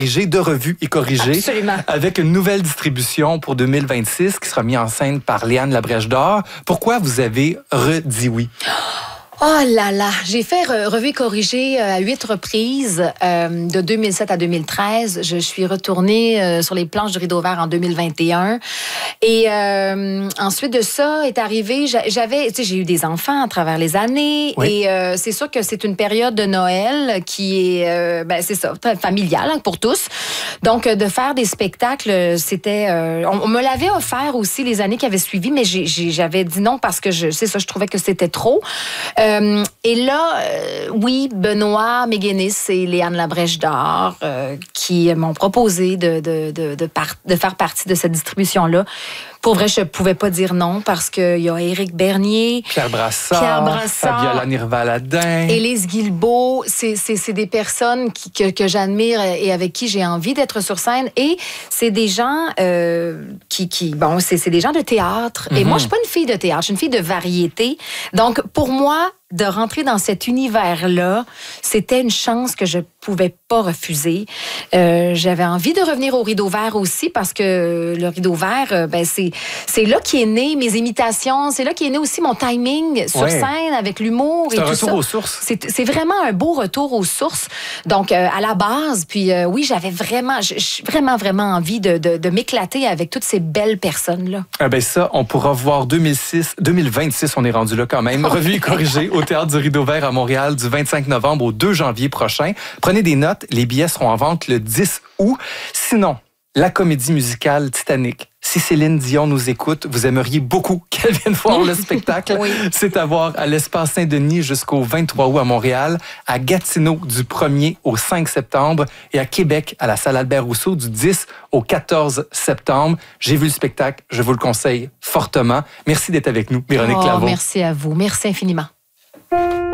de Revue et corrigée. Absolument. Avec une nouvelle distribution pour 2026 qui sera mise en scène par Léane Labrèche d'Or. Pourquoi vous avez redit oui? Oh là là, j'ai fait Revue et corrigée à 8 reprises de 2007 à 2013. Je suis retournée sur les planches du Rideau Vert en 2021. Et ensuite de ça est arrivé, j'ai eu des enfants à travers les années. Oui. Et c'est sûr que c'est une période de Noël qui est, c'est ça, très familiale pour tous. Donc, de faire des spectacles, c'était... on me l'avait offert aussi les années qui avaient suivi, mais j'avais dit non parce que je trouvais que c'était trop. Et là, oui, Benoît Méguénis et Léane Labrèche d'Or qui m'ont proposé de faire partie de cette distribution-là. Pour vrai, je pouvais pas dire non parce qu'il y a Éric Bernier, Pierre Brassard, Fabiola Nirvaladin, Élise Guilbeault. C'est des personnes que j'admire et avec qui j'ai envie d'être sur scène. Et c'est des gens c'est des gens de théâtre. Et moi, je suis pas une fille de théâtre, je suis une fille de variété. Donc, pour moi, de rentrer dans cet univers-là, c'était une chance que je pouvais pas refuser. J'avais envie de revenir au Rideau Vert aussi parce que le Rideau Vert, c'est là qu'est né mes imitations, c'est là qu'est né aussi mon timing sur scène avec l'humour et tout ça. C'est un retour aux sources. C'est vraiment un beau retour aux sources. Donc, à la base, puis oui, j'avais vraiment envie de m'éclater avec toutes ces belles personnes-là. Ça, on pourra voir 2026, on est rendu là quand même. Revue et corrigée au Théâtre du Rideau Vert à Montréal du 25 novembre au 2 janvier prochain. Prenez des notes, les billets seront en vente le 10 août. Sinon, la comédie musicale Titanic. Si Céline Dion nous écoute, vous aimeriez beaucoup qu'elle vienne voir le spectacle. Oui. C'est à voir à l'Espace Saint-Denis jusqu'au 23 août à Montréal, à Gatineau du 1er au 5 septembre et à Québec à la Salle Albert-Rousseau du 10 au 14 septembre. J'ai vu le spectacle, je vous le conseille fortement. Merci d'être avec nous, Véronique Laveau. Merci à vous, merci infiniment.